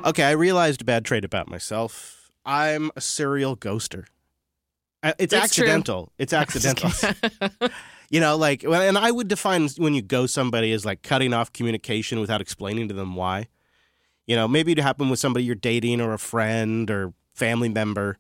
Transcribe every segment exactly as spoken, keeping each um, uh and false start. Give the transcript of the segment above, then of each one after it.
Okay, I realized a bad trait about myself. I'm a serial ghoster. Uh, It's, It's accidental. true. It's accidental. You know, like, well, and I would define when you ghost somebody as like cutting off communication without explaining to them why. You know, maybe it happened with somebody you're dating or a friend or family member.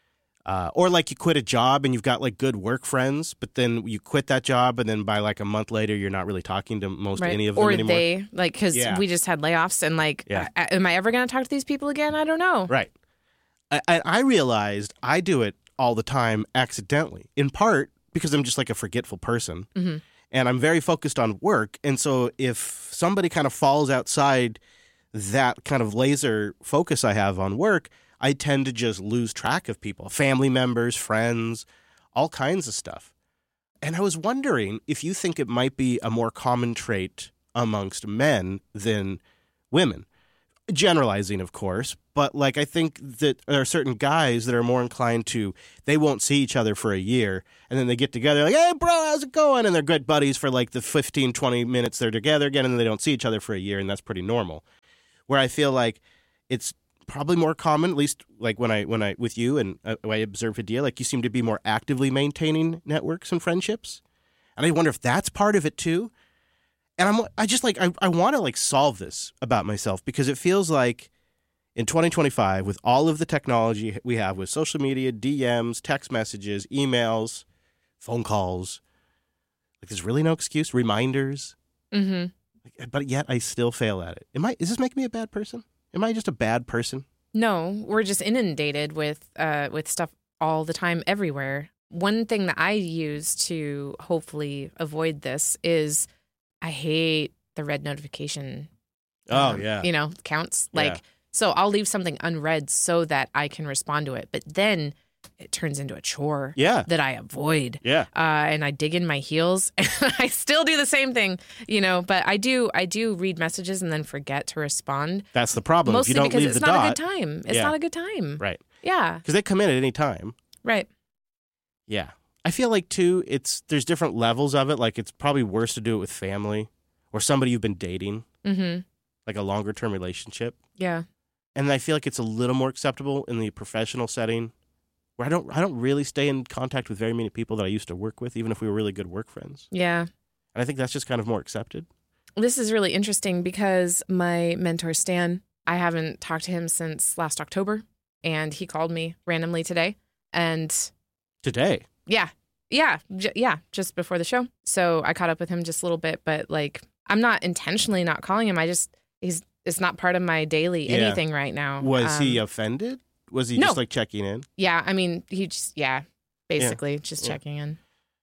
Uh, or like you quit a job and you've got like good work friends, but then you quit that job and then by like a month later, you're not really talking to most Right. any of them or anymore. they, like, because Yeah. we just had layoffs and, like, Yeah. a- am I ever going to talk to these people again? I don't know. Right. I, I I realized I do it all the time accidentally, in part because I'm just like a forgetful person. Mm-hmm. And I'm very focused on work. And so if somebody kind of falls outside that kind of laser focus I have on work, I tend to just lose track of people, family members, friends, all kinds of stuff. And I was wondering if you think it might be a more common trait amongst men than women. Generalizing, of course, but like I think that there are certain guys that are more inclined to, they won't see each other for a year and then they get together like, hey, bro, how's it going? And they're good buddies for like the fifteen, twenty minutes they're together again and then they don't see each other for a year, and that's pretty normal. Where I feel like it's probably more common, at least like when I, when I, with you and uh, I observe Hadia, like you seem to be more actively maintaining networks and friendships. And I wonder if that's part of it too. And I'm, I just like, I, I want to like solve this about myself because it feels like in twenty twenty-five, with all of the technology we have with social media, D Ms, text messages, emails, phone calls, like there's really no excuse, reminders. Mm-hmm. Like, but yet I still fail at it. Am I, is this making me a bad person? Am I just a bad person? No, we're just inundated with uh, with stuff all the time, everywhere. One thing that I use to hopefully avoid this is I hate the red notification. Oh, um, yeah. You know, counts. Like, Yeah. so I'll leave something unread so that I can respond to it. But then it turns into a chore Yeah. that I avoid. Yeah. Uh, and I dig in my heels and I still do the same thing, you know, but I do I do read messages and then forget to respond. That's the problem. Mostly if you don't because leave it's the not dot, a good time. It's Yeah. not a good time. Right. Yeah. Because they come in at any time. Right. Yeah. I feel like, too, it's there's different levels of it. Like, it's probably worse to do it with family or somebody you've been dating, Mm-hmm. like a longer-term relationship. Yeah. And I feel like it's a little more acceptable in the professional setting where I don't I don't really stay in contact with very many people that I used to work with, even if we were really good work friends. Yeah. And I think that's just kind of more accepted. This is really interesting because my mentor, Stan, I haven't talked to him since last October, and he called me randomly today. And Today. yeah, yeah, j- yeah, just before the show. So I caught up with him just a little bit, but like, I'm not intentionally not calling him. I just, he's, it's not part of my daily Yeah. anything right now. Was he Um, offended? Was he no. just like checking in? Yeah, I mean, he just, yeah, basically just Yeah. checking in.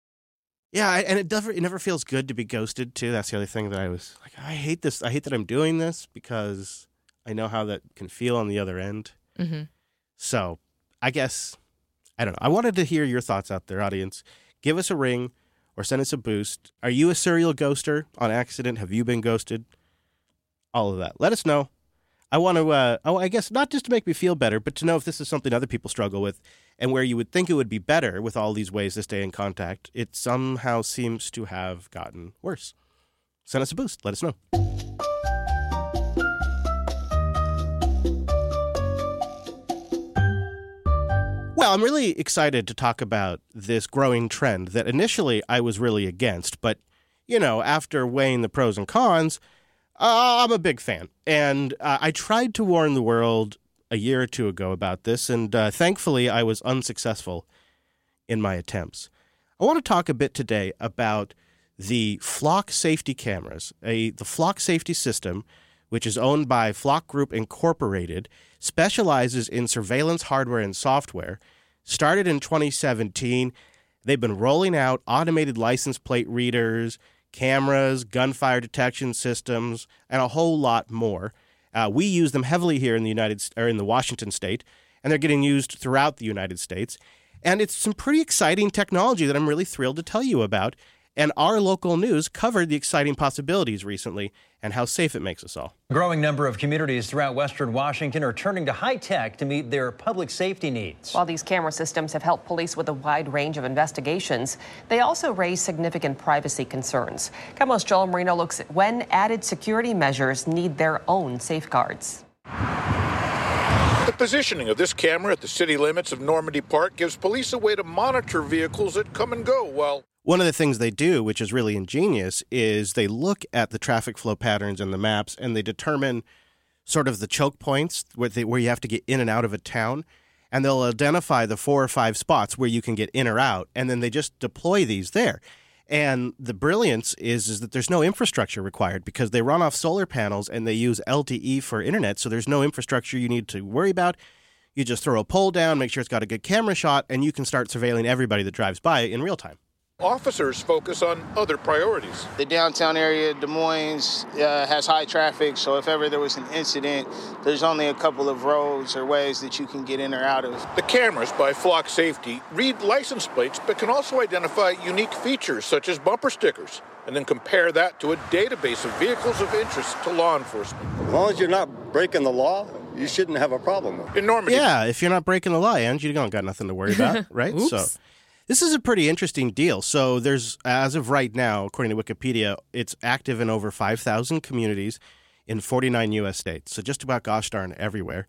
Yeah, I- and it never it never feels good to be ghosted too. That's the other thing that I was like, I hate this. I hate that I'm doing this because I know how that can feel on the other end. Mm-hmm. So I guess I don't know. I wanted to hear your thoughts out there, audience. Give us a ring or send us a boost. Are you a serial ghoster on accident? Have you been ghosted? All of that. Let us know. I want to, uh, oh, I guess not just to make me feel better, but to know if this is something other people struggle with and where you would think it would be better with all these ways to stay in contact. It somehow seems to have gotten worse. Send us a boost. Let us know. Well, I'm really excited to talk about this growing trend that initially I was really against, but, you know, after weighing the pros and cons, uh, I'm a big fan. And uh, I tried to warn the world a year or two ago about this, and uh, thankfully I was unsuccessful in my attempts. I want to talk a bit today about the Flock safety cameras. A, the Flock safety system, which is owned by Flock Group Incorporated, specializes in surveillance hardware and software. Started in twenty seventeen, they've been rolling out automated license plate readers, cameras, gunfire detection systems, and a whole lot more. Uh, we use them heavily here in the United or in the Washington state, and they're getting used throughout the United States. And it's some pretty exciting technology that I'm really thrilled to tell you about. And our local news covered the exciting possibilities recently and how safe it makes us all. A growing number of communities throughout Western Washington are turning to high tech to meet their public safety needs. While these camera systems have helped police with a wide range of investigations, they also raise significant privacy concerns. KOMO's Joel Marino looks at when added security measures need their own safeguards. The positioning of this camera at the city limits of Normandy Park gives police a way to monitor vehicles that come and go while... One of the things they do, which is really ingenious, is they look at the traffic flow patterns in the maps and they determine sort of the choke points where, they, where you have to get in and out of a town. And they'll identify the four or five spots where you can get in or out. And then they just deploy these there. And the brilliance is, is that there's no infrastructure required because they run off solar panels and they use L T E for internet. So there's no infrastructure you need to worry about. You just throw a pole down, make sure it's got a good camera shot, and you can start surveilling everybody that drives by in real time. Officers focus on other priorities. The downtown area, Des Moines, uh, has high traffic, so if ever there was an incident, there's only a couple of roads or ways that you can get in or out of. The cameras by Flock Safety read license plates, but can also identify unique features such as bumper stickers, and then compare that to a database of vehicles of interest to law enforcement. As long as you're not breaking the law, you shouldn't have a problem with it. In Normandy. Yeah, if you're not breaking the law, and you don't got nothing to worry about, right? Oops. So this is a pretty interesting deal. So there's, as of right now, according to Wikipedia, it's active in over five thousand communities in forty-nine U S states. So just about gosh darn everywhere.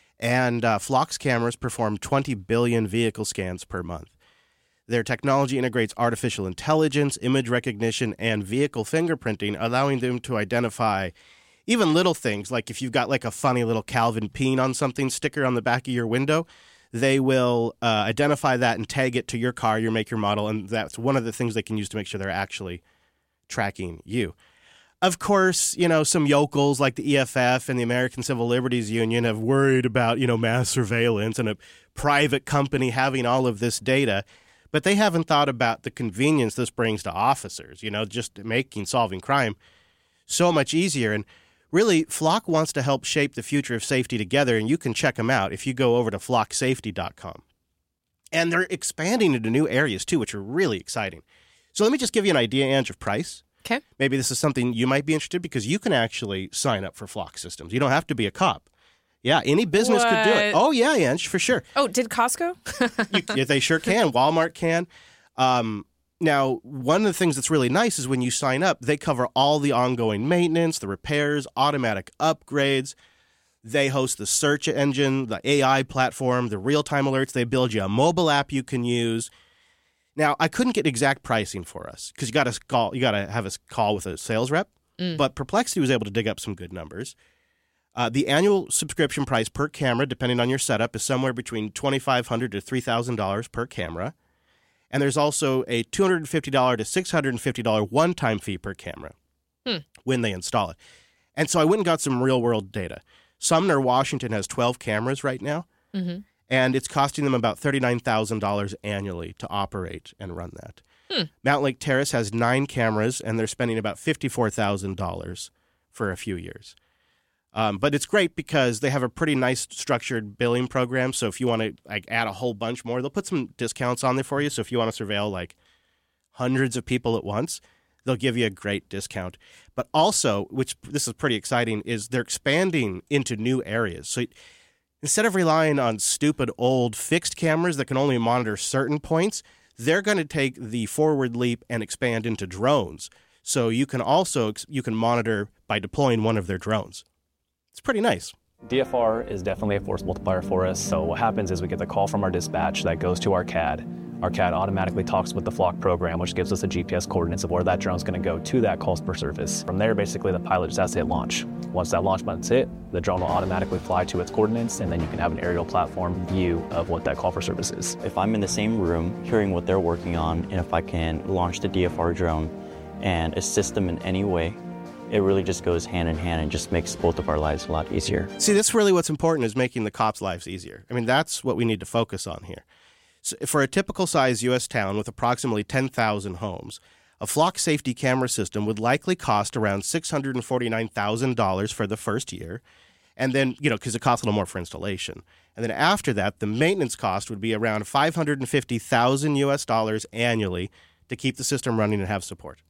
And uh, Flock's cameras perform twenty billion vehicle scans per month. Their technology integrates artificial intelligence, image recognition, and vehicle fingerprinting, allowing them to identify even little things, like if you've got like a funny little Calvin Peen on something sticker on the back of your window, they will uh, identify that and tag it to your car, your make, your model, and that's one of the things they can use to make sure they're actually tracking you. Of course, you know, some yokels like the E F F and the American Civil Liberties Union have worried about, you know, mass surveillance and a private company having all of this data, but they haven't thought about the convenience this brings to officers, you know, just making solving crime so much easier. And really, Flock wants to help shape the future of safety together, and you can check them out if you go over to flock safety dot com. And they're expanding into new areas, too, which are really exciting. So let me just give you an idea, Ange, of price. Okay. Maybe this is something you might be interested in because you can actually sign up for Flock systems. You don't have to be a cop. Yeah, any business what? could do it. Oh, yeah, Ange, for sure. Oh, did Costco? you, yeah, they sure can. Walmart can. Um Now, one of the things that's really nice is when you sign up, they cover all the ongoing maintenance, the repairs, automatic upgrades. They host the search engine, the A I platform, the real-time alerts. They build you a mobile app you can use. Now, I couldn't get exact pricing for us because you got to call, you got to have a call with a sales rep. Mm. But Perplexity was able to dig up some good numbers. Uh, the annual subscription price per camera, depending on your setup, is somewhere between twenty-five hundred dollars to three thousand dollars per camera. And there's also a two hundred fifty dollars to six hundred fifty dollars one-time fee per camera hmm. when they install it. And so I went and got some real-world data. Sumner, Washington has twelve cameras right now, mm-hmm. and it's costing them about thirty-nine thousand dollars annually to operate and run that. Hmm. Mount Lake Terrace has nine cameras, and they're spending about fifty-four thousand dollars for a few years. Um, but it's great because they have a pretty nice structured billing program. So if you want to like add a whole bunch more, they'll put some discounts on there for you. So if you want to surveil like hundreds of people at once, they'll give you a great discount. But also, which this is pretty exciting, is they're expanding into new areas. So instead of relying on stupid old fixed cameras that can only monitor certain points, they're going to take the forward leap and expand into drones. So you can also you can monitor by deploying one of their drones. It's pretty nice. D F R is definitely a force multiplier for us. So what happens is we get the call from our dispatch that goes to our C A D. Our C A D automatically talks with the Flock program, which gives us the G P S coordinates of where that drone's going to go to that calls per service. From there, basically, the pilot just has to hit launch. Once that launch button's hit, the drone will automatically fly to its coordinates, and then you can have an aerial platform view of what that call for service is. If I'm in the same room, hearing what they're working on, and if I can launch the D F R drone and assist them in any way, it really just goes hand in hand and just makes both of our lives a lot easier. See, that's really what's important is making the cops' lives easier. I mean, that's what we need to focus on here. So for a typical size U S town with approximately ten thousand homes, a Flock safety camera system would likely cost around six hundred forty-nine thousand dollars for the first year. And then, you know, because it costs a little more for installation. And then after that, the maintenance cost would be around five hundred fifty thousand U S dollars annually to keep the system running and have support.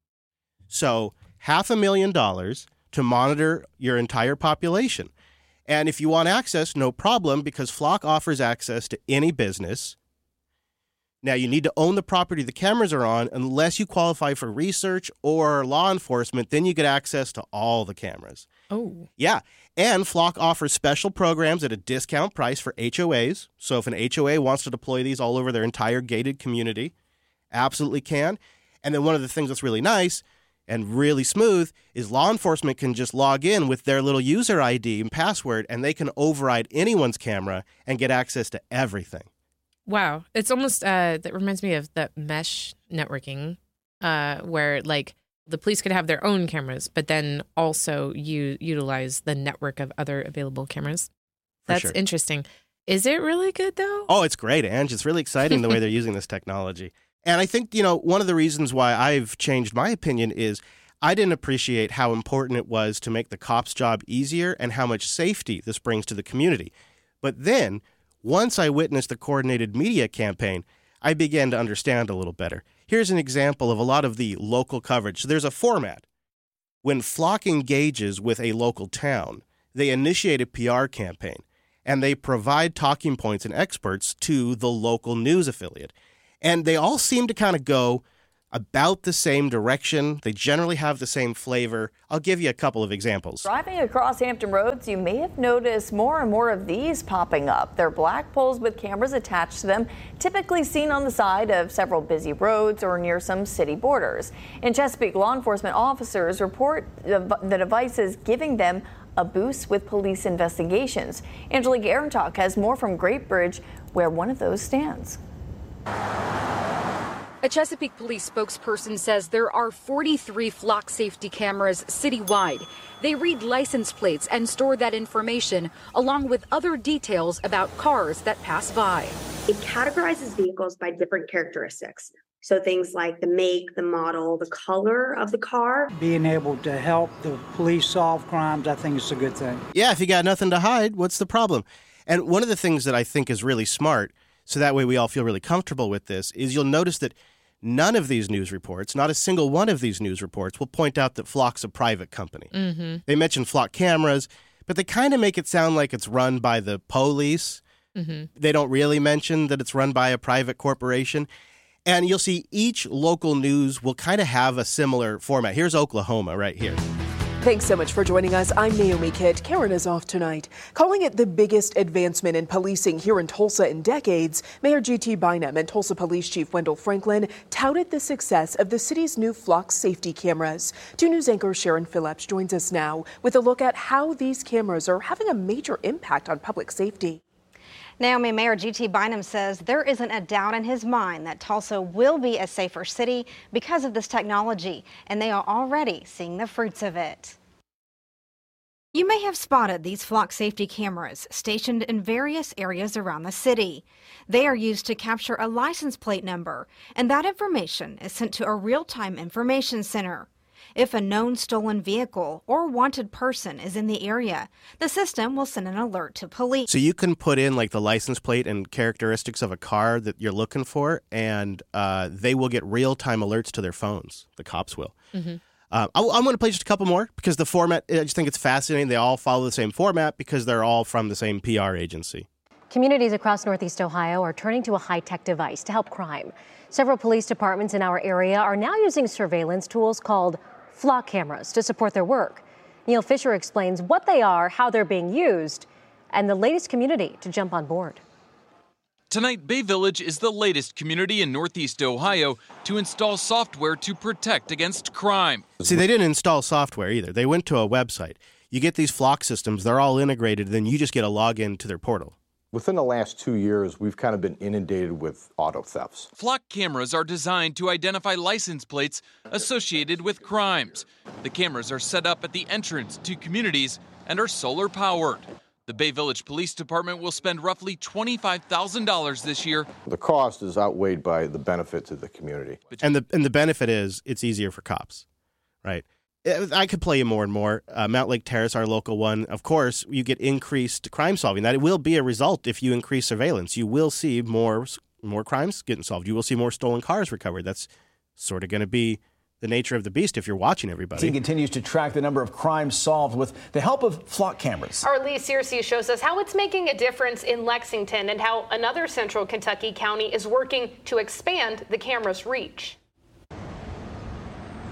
So half a million dollars to monitor your entire population. And if you want access, no problem, because Flock offers access to any business. Now, you need to own the property the cameras are on unless you qualify for research or law enforcement. Then you get access to all the cameras. Oh. Yeah. And Flock offers special programs at a discount price for H O As. So if an H O A wants to deploy these all over their entire gated community, absolutely can. And then one of the things that's really nice and really smooth is law enforcement can just log in with their little user I D and password, and they can override anyone's camera and get access to everything. Wow. It's almost, uh, that reminds me of that mesh networking, uh, where like the police could have their own cameras, but then also you utilize the network of other available cameras. For That's sure. interesting. Is it really good though? Oh, it's great, Ange. It's really exciting the way they're using this technology. And I think, you know, one of the reasons why I've changed my opinion is I didn't appreciate how important it was to make the cops' job easier and how much safety this brings to the community. But then, once I witnessed the coordinated media campaign, I began to understand a little better. Here's an example of a lot of the local coverage. So there's a format. When Flock engages with a local town, they initiate a P R campaign, and they provide talking points and experts to the local news affiliate. And they all seem to kind of go about the same direction. They generally have the same flavor. I'll give you a couple of examples. Driving across Hampton Roads, you may have noticed more and more of these popping up. They're black poles with cameras attached to them, typically seen on the side of several busy roads or near some city borders. In Chesapeake, law enforcement officers report the devices giving them a boost with police investigations. Angelique Arentalk has more from Great Bridge, where one of those stands. A Chesapeake police spokesperson says there are forty-three Flock safety cameras citywide. They read license plates and store that information along with other details about cars that pass by. It categorizes vehicles by different characteristics. So things like the make, the model, the color of the car. Being able to help the police solve crimes, I think it's a good thing. Yeah, if you got nothing to hide, what's the problem? And one of the things that I think is really smart, so that way we all feel really comfortable with this, is you'll notice that none of these news reports, not a single one of these news reports, will point out that Flock's a private company. Mm-hmm. They mention Flock cameras, but they kind of make it sound like it's run by the police. Mm-hmm. They don't really mention that it's run by a private corporation. And you'll see each local news will kind of have a similar format. Here's Oklahoma right here. Thanks so much for joining us. I'm Naomi Kitt. Karen is off tonight. Calling it the biggest advancement in policing here in Tulsa in decades, Mayor G T Bynum and Tulsa Police Chief Wendell Franklin touted the success of the city's new Flock safety cameras. two News anchor Sharon Phillips joins us now with a look at how these cameras are having a major impact on public safety. Naomi, Mayor G T Bynum says there isn't a doubt in his mind that Tulsa will be a safer city because of this technology, and they are already seeing the fruits of it. You may have spotted these Flock safety cameras stationed in various areas around the city. They are used to capture a license plate number, and that information is sent to a real-time information center. If a known stolen vehicle or wanted person is in the area, the system will send an alert to police. So you can put in like the license plate and characteristics of a car that you're looking for, and uh, they will get real-time alerts to their phones. The cops will. Mm-hmm. Uh, I, I'm going to play just a couple more because the format, I just think it's fascinating. They all follow the same format because they're all from the same P R agency. Communities across Northeast Ohio are turning to a high-tech device to help crime. Several police departments in our area are now using surveillance tools called Flock cameras to support their work. Neil Fisher explains what they are, how they're being used, and the latest community to jump on board. Tonight, Bay Village is the latest community in Northeast Ohio to install software to protect against crime. See, they didn't install software either. They went to a website. You get these Flock systems, they're all integrated, then you just get a login to their portal. Within the last two years, we've kind of been inundated with auto thefts. Flock cameras are designed to identify license plates associated with crimes. The cameras are set up at the entrance to communities and are solar powered. The Bay Village Police Department will spend roughly twenty-five thousand dollars this year. The cost is outweighed by the benefit to the community. And the and the benefit is it's easier for cops, right? I could play you more and more. Uh, Mount Lake Terrace, our local one, of course, you get increased crime solving. That will be a result if you increase surveillance. You will see more more crimes getting solved. You will see more stolen cars recovered. That's sort of going to be the nature of the beast if you're watching everybody. He continues to track the number of crimes solved with the help of Flock cameras. Our Lee Searcy shows us how it's making a difference in Lexington and how another central Kentucky county is working to expand the camera's reach.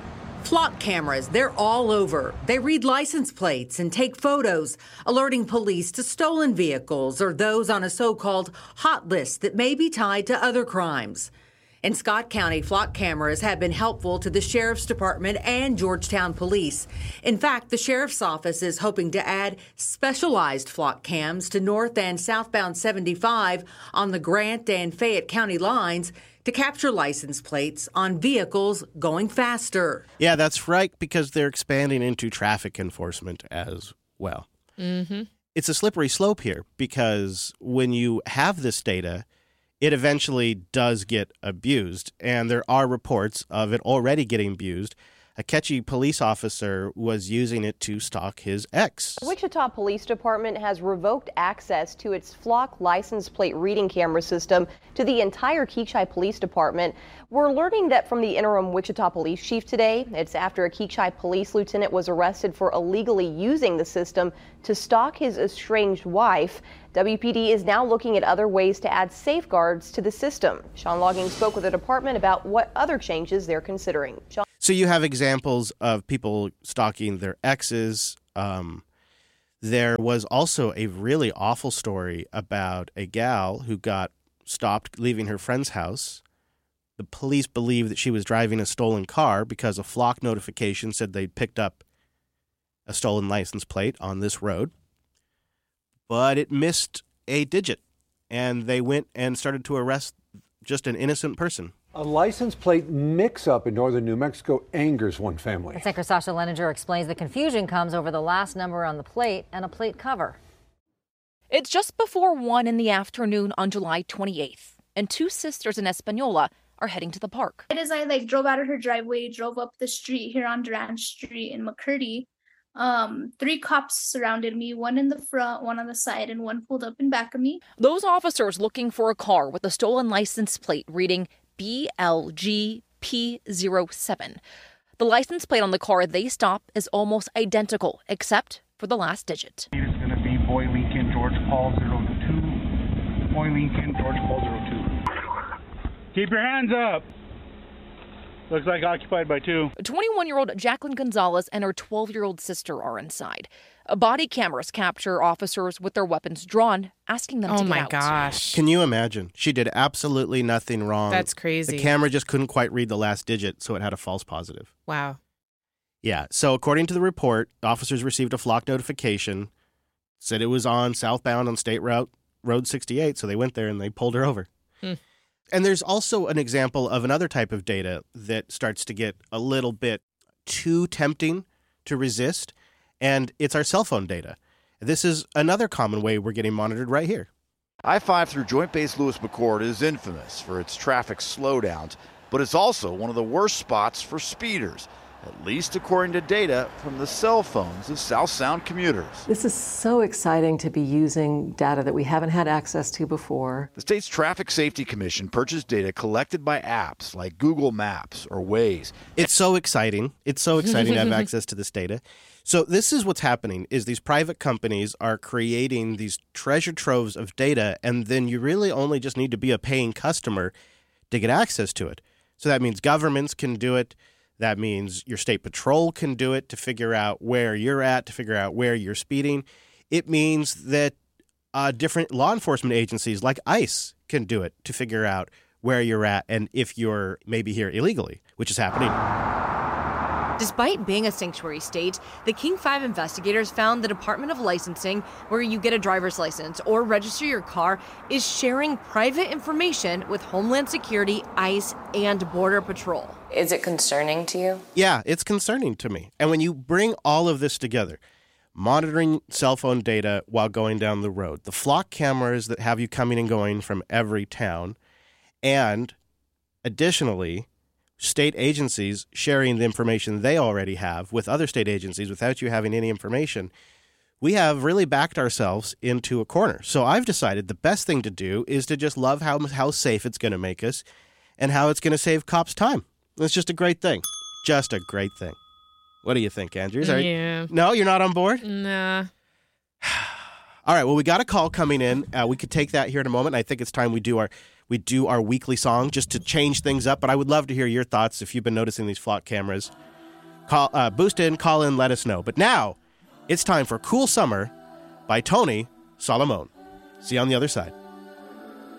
Flock cameras, they're all over. They read license plates and take photos, alerting police to stolen vehicles or those on a so-called hot list that may be tied to other crimes. In Scott County, flock cameras have been helpful to the Sheriff's Department and Georgetown Police. In fact, the Sheriff's Office is hoping to add specialized flock cams to north and southbound seventy-five on the Grant and Fayette County lines to capture license plates on vehicles going faster. Yeah, that's right, because they're expanding into traffic enforcement as well. Mm-hmm. It's a slippery slope here, because when you have this data, it eventually does get abused, and there are reports of it already getting abused. A Ketchie police officer was using it to stalk his ex. The Wichita Police Department has revoked access to its Flock license plate reading camera system to the entire Keachai Police Department. We're learning that from the interim Wichita Police Chief today. It's after a Keachai police lieutenant was arrested for illegally using the system to stalk his estranged wife. W P D is now looking at other ways to add safeguards to the system. Sean Logging spoke with the department about what other changes they're considering. Sean- So you have examples of people stalking their exes. Um, there was also a really awful story about a gal who got stopped leaving her friend's house. The police believed that she was driving a stolen car because a Flock notification said they'd picked up a stolen license plate on this road. But it missed a digit, and they went and started to arrest just an innocent person. A license plate mix-up in northern New Mexico angers one family. That's anchor Sasha Leninger explains the confusion comes over the last number on the plate and a plate cover. It's just before one in the afternoon on July twenty-eighth, and two sisters in Espanola are heading to the park. Right as I like drove out of her driveway, drove up the street here on Durant Street in McCurdy, um, three cops surrounded me, one in the front, one on the side, and one pulled up in back of me. Those officers looking for a car with a stolen license plate reading B L G P zero seven. The license plate on the car they stop is almost identical, except for the last digit. It's going to be Boy Lincoln, George Paul zero two. Boy Lincoln, George Paul zero two. Keep your hands up. Looks like occupied by two. twenty-one-year-old Jacqueline Gonzalez and her twelve-year-old sister are inside. Body cameras capture officers with their weapons drawn, asking them oh to get my out. gosh. Can you imagine? She did absolutely nothing wrong. That's crazy. The camera just couldn't quite read the last digit, so it had a false positive. Wow. Yeah. So according to the report, officers received a Flock notification, said it was on southbound on State Route Road sixty-eight, so they went there and they pulled her over. Hmm. And there's also an example of another type of data that starts to get a little bit too tempting to resist, and it's our cell phone data. This is another common way we're getting monitored right here. I five through Joint Base Lewis-McChord is infamous for its traffic slowdowns, but it's also one of the worst spots for speeders, at least according to data from the cell phones of South Sound commuters. This is so exciting to be using data that we haven't had access to before. The state's Traffic Safety Commission purchased data collected by apps like Google Maps or Waze. It's so exciting. It's so exciting to have access to this data. So this is what's happening, is these private companies are creating these treasure troves of data, and then you really only just need to be a paying customer to get access to it. So that means governments can do it. That means your state patrol can do it to figure out where you're at, to figure out where you're speeding. It means that uh, different law enforcement agencies like ICE can do it to figure out where you're at and if you're maybe here illegally, which is happening. Despite being a sanctuary state, the King five investigators found the Department of Licensing, where you get a driver's license or register your car, is sharing private information with Homeland Security, ICE, and Border Patrol. Is it concerning to you? Yeah, it's concerning to me. And when you bring all of this together, monitoring cell phone data while going down the road, the Flock cameras that have you coming and going from every town, and additionally, state agencies sharing the information they already have with other state agencies without you having any information, we have really backed ourselves into a corner. So I've decided the best thing to do is to just love how how safe it's going to make us and how it's going to save cops time. It's just a great thing. Just a great thing. What do you think, Andrews? Are Yeah. You, no, you're not on board? Nah. All right, well, we got a call coming in. Uh, we could take that here in a moment. I think it's time we do our we do our weekly song just to change things up. But I would love to hear your thoughts if you've been noticing these Flock cameras. Call, uh, boost in, call in, let us know. But now, it's time for Cool Summer by Tony Solomon. See you on the other side.